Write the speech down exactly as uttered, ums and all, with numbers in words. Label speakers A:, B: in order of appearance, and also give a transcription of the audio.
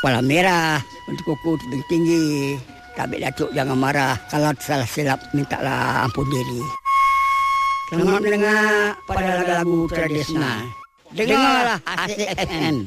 A: kepala merah, untuk kuku tinggi tinggi. Tabik Datuk jangan marah. Kalau salah silap mintalah ampun diri. Selamat mendengar pada lagu-lagu tradisional. Dengarlah A C F M.